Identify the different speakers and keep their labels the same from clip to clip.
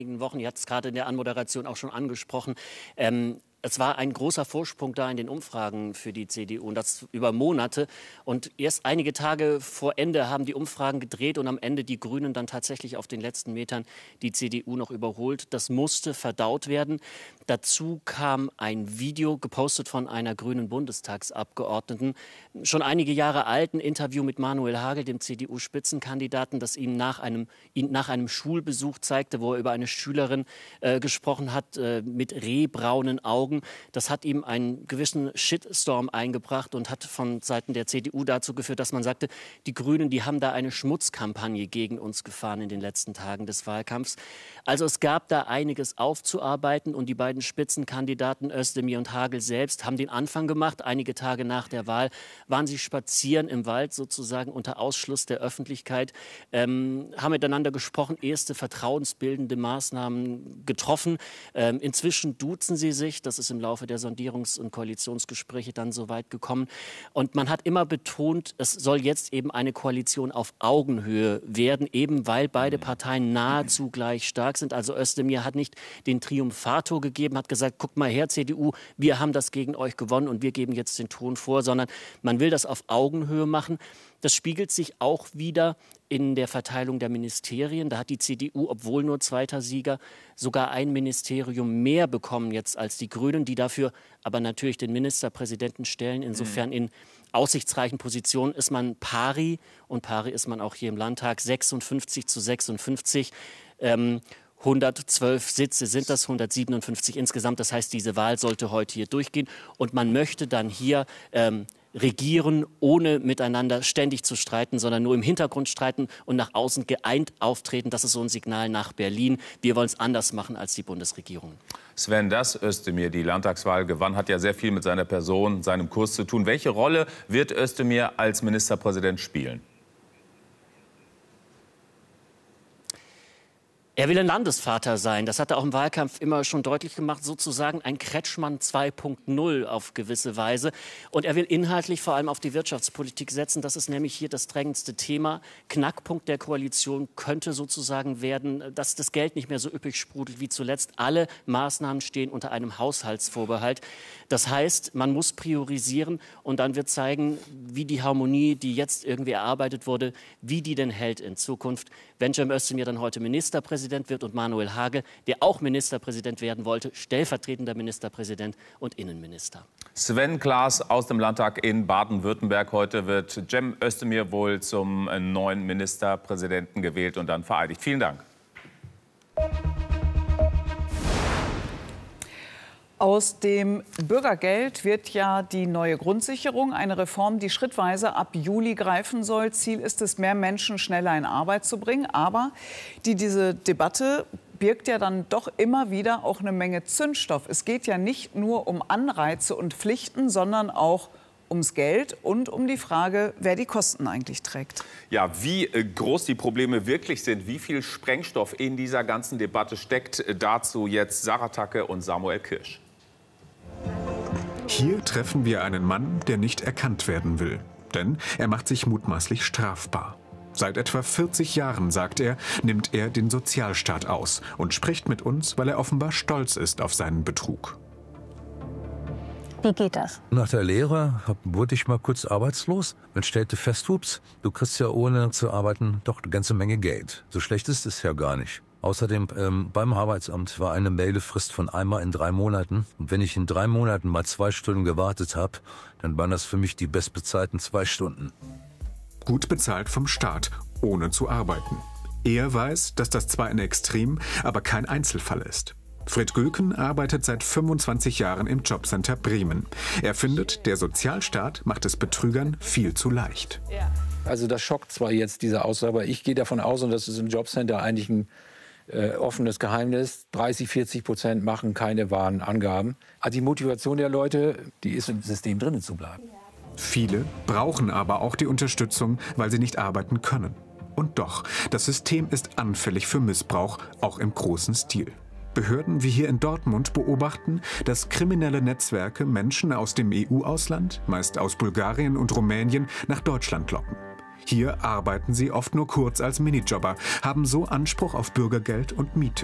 Speaker 1: Wochen, ihr habt es gerade in der Anmoderation auch schon angesprochen, es war ein großer Vorsprung da in den Umfragen für die CDU und das über Monate. Und erst einige Tage vor Ende haben die Umfragen gedreht und am Ende die Grünen dann tatsächlich auf den letzten Metern die CDU noch überholt. Das musste verdaut werden. Dazu kam ein Video, gepostet von einer grünen Bundestagsabgeordneten, schon einige Jahre alt, ein Interview mit Manuel Hagel, dem CDU-Spitzenkandidaten, das ihn nach einem Schulbesuch zeigte, wo er über eine Schülerin gesprochen hat mit rehbraunen Augen. Das hat ihm einen gewissen Shitstorm eingebracht und hat von Seiten der CDU dazu geführt, dass man sagte, die Grünen, die haben da eine Schmutzkampagne gegen uns gefahren in den letzten Tagen des Wahlkampfs. Also es gab da einiges aufzuarbeiten und die beiden Spitzenkandidaten Özdemir und Hagel selbst haben den Anfang gemacht. Einige Tage nach der Wahl waren sie spazieren im Wald sozusagen unter Ausschluss der Öffentlichkeit, haben miteinander gesprochen, erste vertrauensbildende Maßnahmen getroffen. Inzwischen duzen sie sich, das ist im Laufe der Sondierungs- und Koalitionsgespräche dann so weit gekommen. Und man hat immer betont, es soll jetzt eben eine Koalition auf Augenhöhe werden, eben weil beide Parteien nahezu gleich stark sind. Also Özdemir hat nicht den Triumphator gegeben, hat gesagt, guckt mal her CDU, wir haben das gegen euch gewonnen und wir geben jetzt den Ton vor, sondern man will das auf Augenhöhe machen. Das spiegelt sich auch wieder in der Verteilung der Ministerien. Da hat die CDU, obwohl nur zweiter Sieger, sogar ein Ministerium mehr bekommen jetzt als die Grünen, die dafür aber natürlich den Ministerpräsidenten stellen. Insofern in aussichtsreichen Positionen ist man pari und pari ist man auch hier im Landtag 56:56. 112 Sitze sind das, 157 insgesamt. Das heißt, diese Wahl sollte heute hier durchgehen. Und man möchte dann hier regieren, ohne miteinander ständig zu streiten, sondern nur im Hintergrund streiten und nach außen geeint auftreten. Das ist so ein Signal nach Berlin. Wir wollen es anders machen als die Bundesregierung.
Speaker 2: Sven, dass Özdemir die Landtagswahl gewann, hat ja sehr viel mit seiner Person, seinem Kurs zu tun. Welche Rolle wird Özdemir als Ministerpräsident spielen?
Speaker 1: Er will ein Landesvater sein. Das hat er auch im Wahlkampf immer schon deutlich gemacht. Sozusagen ein Kretschmann 2.0 auf gewisse Weise. Und er will inhaltlich vor allem auf die Wirtschaftspolitik setzen. Das ist nämlich hier das drängendste Thema. Knackpunkt der Koalition könnte sozusagen werden, dass das Geld nicht mehr so üppig sprudelt wie zuletzt. Alle Maßnahmen stehen unter einem Haushaltsvorbehalt. Das heißt, man muss priorisieren und dann wird zeigen, wie die Harmonie, die jetzt irgendwie erarbeitet wurde, wie die denn hält in Zukunft. Wenn Cem Özdemir dann heute Ministerpräsident wird und Manuel Hagel, der auch Ministerpräsident werden wollte, stellvertretender Ministerpräsident und Innenminister.
Speaker 2: Sven Klaas aus dem Landtag in Baden-Württemberg. Heute wird Cem Özdemir wohl zum neuen Ministerpräsidenten gewählt und dann vereidigt. Vielen Dank.
Speaker 3: Aus dem Bürgergeld wird ja die neue Grundsicherung, eine Reform, die schrittweise ab Juli greifen soll. Ziel ist es, mehr Menschen schneller in Arbeit zu bringen. Aber diese Debatte birgt ja dann doch immer wieder auch eine Menge Zündstoff. Es geht ja nicht nur um Anreize und Pflichten, sondern auch ums Geld und um die Frage, wer die Kosten eigentlich trägt.
Speaker 2: Ja, wie groß die Probleme wirklich sind, wie viel Sprengstoff in dieser ganzen Debatte steckt, dazu jetzt Sarah Tacke und Samuel Kirsch.
Speaker 4: Hier treffen wir einen Mann, der nicht erkannt werden will. Denn er macht sich mutmaßlich strafbar. Seit etwa 40 Jahren, sagt er, nimmt er den Sozialstaat aus und spricht mit uns, weil er offenbar stolz ist auf seinen Betrug.
Speaker 5: Wie geht das?
Speaker 6: Nach der Lehre wurde ich mal kurz arbeitslos. Man stellte fest, ups, du kriegst ja ohne zu arbeiten doch eine ganze Menge Geld. So schlecht ist es ja gar nicht. Außerdem beim Arbeitsamt war eine Meldefrist von einmal in 3 Monaten. Und wenn ich in 3 Monaten mal 2 Stunden gewartet habe, dann waren das für mich die bestbezahlten 2 Stunden.
Speaker 4: Gut bezahlt vom Staat, ohne zu arbeiten. Er weiß, dass das zwar ein Extrem, aber kein Einzelfall ist. Fred Gülken arbeitet seit 25 Jahren im Jobcenter Bremen. Er findet, der Sozialstaat macht es Betrügern viel zu leicht.
Speaker 7: Also das schockt zwar jetzt, diese Aussage, aber ich gehe davon aus, und das ist im Jobcenter eigentlich ein offenes Geheimnis, 30–40% machen keine wahren Angaben. Also die Motivation der Leute, die ist im System drinnen zu bleiben.
Speaker 4: Viele brauchen aber auch die Unterstützung, weil sie nicht arbeiten können. Und doch, das System ist anfällig für Missbrauch, auch im großen Stil. Behörden wie hier in Dortmund beobachten, dass kriminelle Netzwerke Menschen aus dem EU-Ausland, meist aus Bulgarien und Rumänien, nach Deutschland locken. Hier arbeiten sie oft nur kurz als Minijobber, haben so Anspruch auf Bürgergeld und Miete.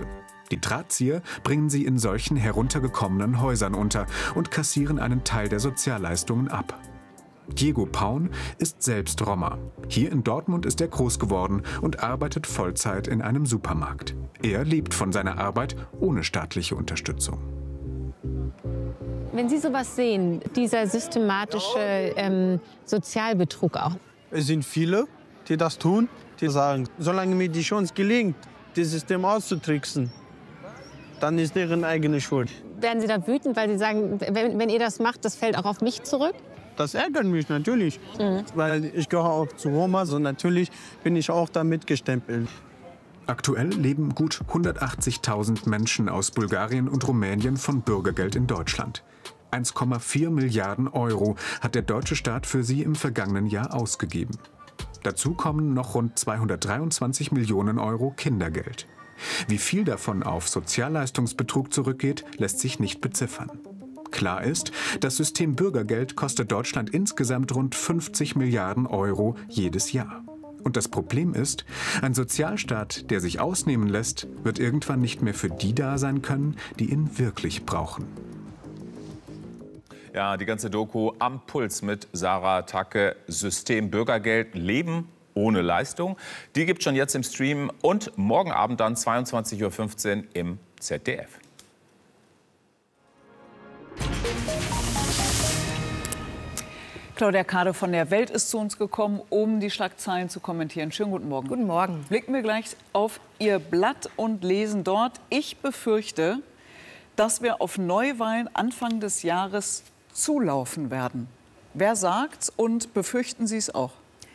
Speaker 4: Die Drahtzieher bringen sie in solchen heruntergekommenen Häusern unter und kassieren einen Teil der Sozialleistungen ab. Diego Paun ist selbst Roma. Hier in Dortmund ist er groß geworden und arbeitet Vollzeit in einem Supermarkt. Er lebt von seiner Arbeit ohne staatliche Unterstützung.
Speaker 5: Wenn Sie sowas sehen, dieser systematische Sozialbetrug auch.
Speaker 8: Es sind viele, die das tun, die sagen, solange mir die Chance gelingt, das System auszutricksen, dann ist deren eigene Schuld.
Speaker 5: Werden Sie da wütend, weil Sie sagen, wenn ihr das macht, das fällt auch auf mich zurück?
Speaker 8: Das ärgert mich natürlich, weil ich gehöre auch zu Roma, so natürlich bin ich auch damit gestempelt.
Speaker 4: Aktuell leben gut 180.000 Menschen aus Bulgarien und Rumänien von Bürgergeld in Deutschland. 1,4 Milliarden Euro hat der deutsche Staat für sie im vergangenen Jahr ausgegeben. Dazu kommen noch rund 223 Millionen Euro Kindergeld. Wie viel davon auf Sozialleistungsbetrug zurückgeht, lässt sich nicht beziffern. Klar ist, das System Bürgergeld kostet Deutschland insgesamt rund 50 Milliarden Euro jedes Jahr. Und das Problem ist, ein Sozialstaat, der sich ausnehmen lässt, wird irgendwann nicht mehr für die da sein können, die ihn wirklich brauchen.
Speaker 2: Ja, die ganze Doku am Puls mit Sarah Tacke, System Bürgergeld, Leben ohne Leistung. Die gibt es schon jetzt im Stream und morgen Abend dann 22:15 Uhr im ZDF.
Speaker 3: Claudia Kade von der Welt ist zu uns gekommen, um die Schlagzeilen zu kommentieren. Schönen guten Morgen.
Speaker 9: Guten Morgen.
Speaker 3: Blicken wir gleich auf Ihr Blatt und lesen dort: Ich befürchte, dass wir auf Neuwahlen Anfang des Jahres zulaufen werden. Wer sagt's und befürchten Sie es auch?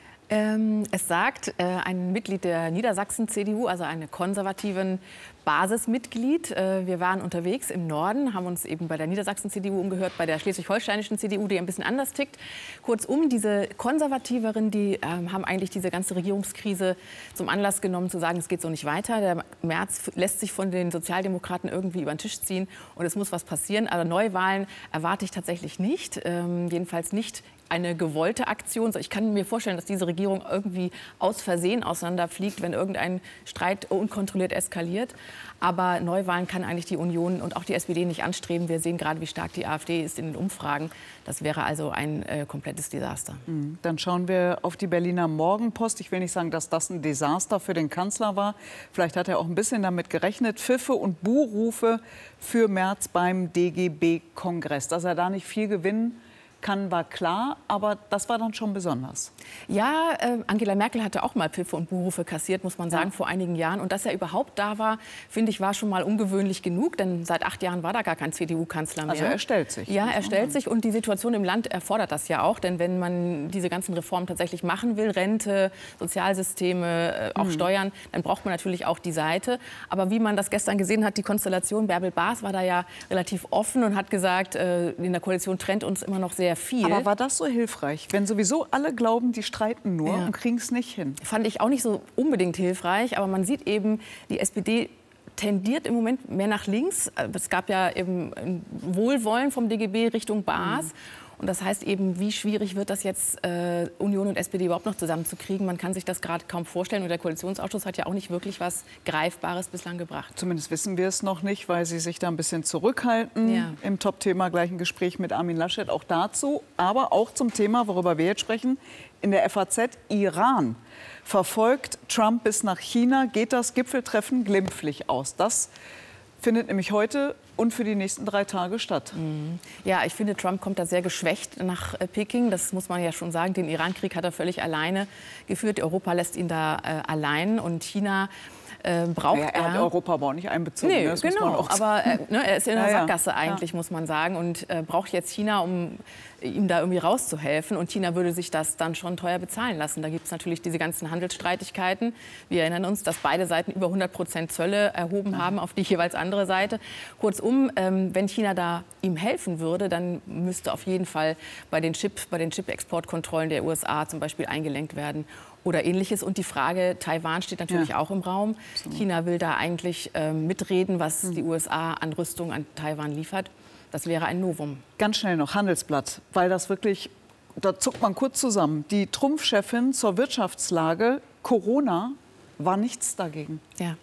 Speaker 9: Es sagt ein Mitglied der Niedersachsen-CDU, also eine konservativen Basismitglied. Wir waren unterwegs im Norden, haben uns eben bei der Niedersachsen-CDU umgehört, bei der schleswig-holsteinischen CDU, die ein bisschen anders tickt. Kurzum, diese Konservativeren, die haben eigentlich diese ganze Regierungskrise zum Anlass genommen, zu sagen, es geht so nicht weiter. Der Merz lässt sich von den Sozialdemokraten irgendwie über den Tisch ziehen und es muss was passieren. Also Neuwahlen erwarte ich tatsächlich nicht, jedenfalls nicht eine gewollte Aktion. Ich kann mir vorstellen, dass diese Regierung irgendwie aus Versehen auseinanderfliegt, wenn irgendein Streit unkontrolliert eskaliert. Aber Neuwahlen kann eigentlich die Union und auch die SPD nicht anstreben. Wir sehen gerade, wie stark die AfD ist in den Umfragen. Das wäre also ein komplettes Desaster.
Speaker 3: Dann schauen wir auf die Berliner Morgenpost. Ich will nicht sagen, dass das ein Desaster für den Kanzler war. Vielleicht hat er auch ein bisschen damit gerechnet. Pfiffe und Buhrufe für Merz beim DGB-Kongress. Dass er da nicht viel gewinnen kann, war klar, aber das war dann schon besonders.
Speaker 9: Ja, Angela Merkel hatte auch mal Pfiffe und Buhrufe kassiert, muss man sagen, vor einigen Jahren. Und dass er überhaupt da war, finde ich, war schon mal ungewöhnlich genug. Denn seit 8 Jahren war da gar kein CDU-Kanzler mehr.
Speaker 3: Also er stellt sich.
Speaker 9: Ja, er stellt sich. Und die Situation im Land erfordert das ja auch. Denn wenn man diese ganzen Reformen tatsächlich machen will, Rente, Sozialsysteme, auch Steuern, dann braucht man natürlich auch die Seite. Aber wie man das gestern gesehen hat, die Konstellation Bärbel Baas war da ja relativ offen und hat gesagt, in der Koalition trennt uns immer noch sehr viel.
Speaker 3: Aber war das so hilfreich, wenn sowieso alle glauben, die streiten nur und kriegen es nicht hin?
Speaker 9: Fand ich auch nicht so unbedingt hilfreich, aber man sieht eben, die SPD tendiert im Moment mehr nach links. Es gab ja eben ein Wohlwollen vom DGB Richtung Baas. Und das heißt eben, wie schwierig wird das jetzt, Union und SPD überhaupt noch zusammenzukriegen? Man kann sich das gerade kaum vorstellen. Und der Koalitionsausschuss hat ja auch nicht wirklich was Greifbares bislang gebracht.
Speaker 3: Zumindest wissen wir es noch nicht, weil Sie sich da ein bisschen zurückhalten.
Speaker 9: Ja.
Speaker 3: Im Top-Thema gleich ein Gespräch mit Armin Laschet auch dazu. Aber auch zum Thema, worüber wir jetzt sprechen, in der FAZ: Iran verfolgt Trump bis nach China. Geht das Gipfeltreffen glimpflich aus? Das findet nämlich heute und für die nächsten 3 Tage statt.
Speaker 9: Ja, ich finde, Trump kommt da sehr geschwächt nach Peking. Das muss man ja schon sagen. Den Irankrieg hat er völlig alleine geführt. Europa lässt ihn da allein. Und China braucht
Speaker 3: er hat Europa aber auch nicht einbezogen.
Speaker 9: Nee,
Speaker 3: das
Speaker 9: genau.
Speaker 3: muss man auch
Speaker 9: Aber er ist in der Sackgasse eigentlich,
Speaker 3: ja,
Speaker 9: muss man sagen. Und braucht jetzt China, um ihm da irgendwie rauszuhelfen. Und China würde sich das dann schon teuer bezahlen lassen. Da gibt es natürlich diese ganzen Handelsstreitigkeiten. Wir erinnern uns, dass beide Seiten über 100% Zölle erhoben haben auf die jeweils andere Seite. Kurzum, wenn China da ihm helfen würde, dann müsste auf jeden Fall bei den Chip-Exportkontrollen der USA zum Beispiel eingelenkt werden oder Ähnliches. Und die Frage Taiwan steht natürlich auch im Raum. China will da eigentlich mitreden, was die USA an Rüstung an Taiwan liefert. Das wäre ein Novum.
Speaker 3: Ganz schnell noch Handelsblatt, weil das wirklich, da zuckt man kurz zusammen. Die Trumpfchefin zur Wirtschaftslage: Corona war nichts dagegen.
Speaker 9: Ja.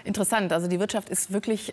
Speaker 9: Interessant. Also die Wirtschaft ist wirklich